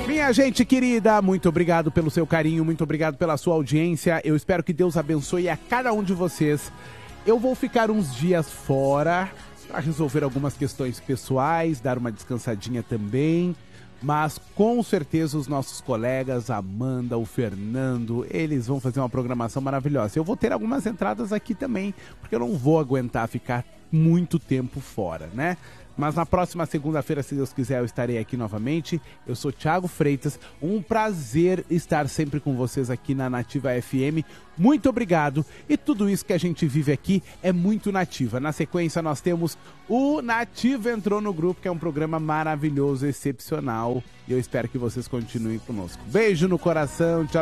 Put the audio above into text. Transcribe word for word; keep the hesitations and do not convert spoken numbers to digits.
Minha gente querida, muito obrigado pelo seu carinho, muito obrigado pela sua audiência. Eu espero que Deus abençoe a cada um de vocês. Eu vou ficar uns dias fora para resolver algumas questões pessoais, dar uma descansadinha também. Mas com certeza os nossos colegas, a Amanda, o Fernando, eles vão fazer uma programação maravilhosa. Eu vou ter algumas entradas aqui também, porque eu não vou aguentar ficar muito tempo fora, né? Mas na próxima segunda-feira, se Deus quiser, eu estarei aqui novamente. Eu sou Thiago Freitas, um prazer estar sempre com vocês aqui na Nativa F M. Muito obrigado. E tudo isso que a gente vive aqui é muito Nativa. Na sequência, nós temos o Nativa Entrou no Grupo, que é um programa maravilhoso, excepcional. E eu espero que vocês continuem conosco. Beijo no coração, tchau.